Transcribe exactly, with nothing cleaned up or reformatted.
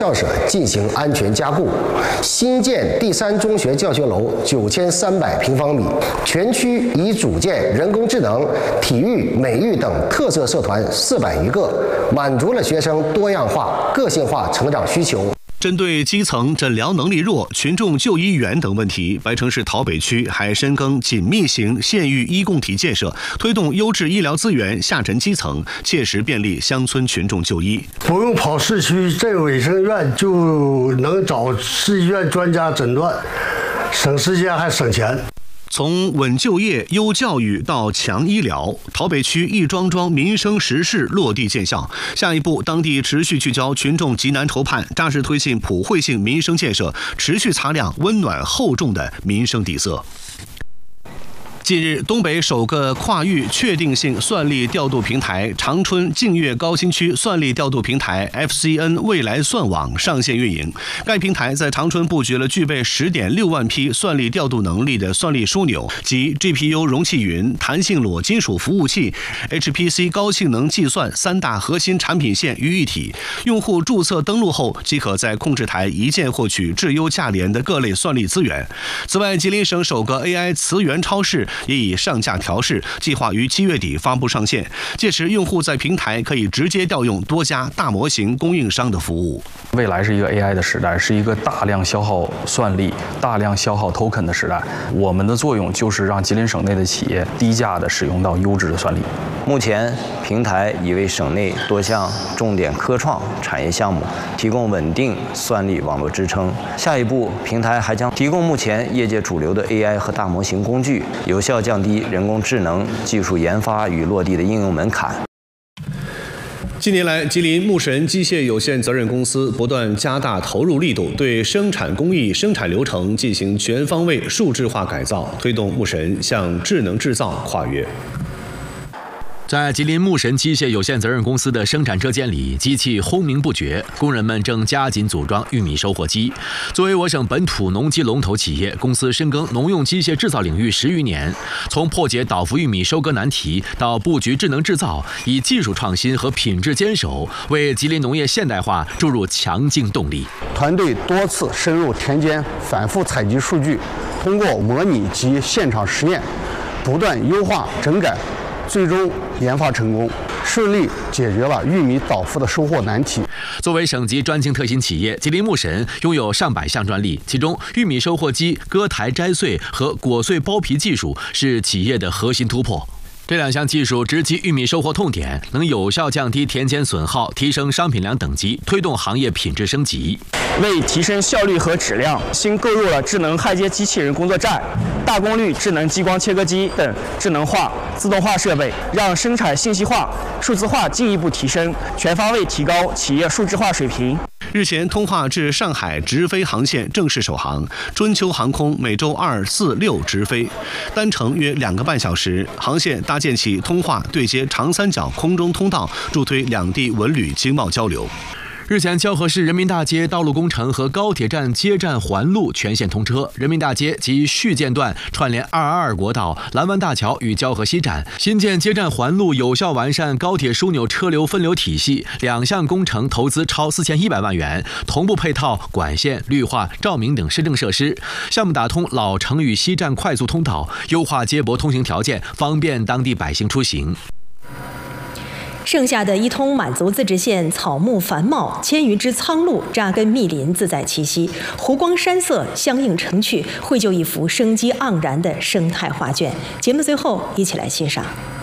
校舍进行安全加固，新建第三中学教学楼九千三百平方米，全区已组建人工智能、体育、美育等特色社团四百余个，满足了学生多样化、个性化成长需求。 针对基层诊疗能力弱、群众就医远等问题，白城市桃北区还深耕紧密型县域医共体建设，推动优质医疗资源下沉基层，切实便利乡村群众就医。 不用跑市区镇卫生院，就能找市医院专家诊断，省时间还省钱。 从稳就业、优教育到强医疗，桃北区一桩桩民生实事落地见效。下一步，当地持续聚焦群众急难愁盼，扎实推进普惠性民生建设，持续擦亮温暖厚重的民生底色。近日，东北首个跨域确定性算力调度平台长春净月高新区算力调度平台 F C N 未来算网上线运营。该平台在长春布局了具备 十点六万批算力调度能力的算力枢纽及 G P U 容器云、弹性裸金属服务器、H P C 高性能计算三大核心产品线于一体。用户注册登录后，即可在控制台一键获取质优价廉的各类算力资源。此外，吉林省首个 A I 磁源超市也已上架调试，计划于七月底发布上线。届时，用户在平台可以直接调用多家大模型供应商的服务。 未来是一个 A I 的时代，是一个大量消耗算力、大量消耗 token 的时代。我们的作用就是让吉林省内的企业低价的使用到优质的算力。 目前，平台已为省内多项重点科创产业项目提供稳定算力网络支撑。下一步，平台还将提供目前业界主流的 A I 和大模型工具，有效降低人工智能技术研发与落地的应用门槛。 近年来，吉林牧神机械有限责任公司不断加大投入力度，对生产工艺、生产流程进行全方位数字化改造，推动牧神向智能制造跨越。 在吉林牧神机械有限责任公司的生产车间里，机器轰鸣不绝，工人们正加紧组装玉米收获机。作为我省本土农机龙头企业，公司深耕农用机械制造领域十余年，从破解倒伏玉米收割难题到布局智能制造，以技术创新和品质坚守，为吉林农业现代化注入强劲动力。 团队多次深入田间，反复采集数据，通过模拟及现场实验，不断优化整改，最终研发成功，顺利解决了玉米倒伏的收获难题。 作为省级专精特新企业，吉林牧神拥有上百项专利，其中玉米收获机割台摘穗和果穗剥皮技术是企业的核心突破。这两项技术直击玉米收获痛点，能有效降低田间损耗，提升商品粮等级，推动行业品质升级。 为提升效率和质量，新购入了智能焊接机器人工作站、大功率智能激光切割机等智能化、自动化设备，让生产信息化、数字化进一步提升，全方位提高企业数字化水平。 日前，通化至上海直飞航线正式首航，春秋航空每周二、四、六直飞，单程约两个半小时。航线搭建起通化对接长三角空中通道，助推两地文旅经贸交流。日前，蛟河市人民大街道路工程和高铁站接站环路全线通车，人民大街及续建段串联二二二国道、蓝湾大桥与蛟河西站，新建接站环路有效完善高铁枢纽车流分流体系，两项工程投资超四千一百万元，同步配套管线、绿化、照明等市政设施。项目打通老城与西站快速通道，优化接驳通行条件，方便当地百姓出行。 剩下的一通满族自治县草木繁茂，千余只苍鹭扎根密林，自在栖息，湖光山色相映成趣，绘就一幅生机盎然的生态画卷。节目最后，一起来欣赏。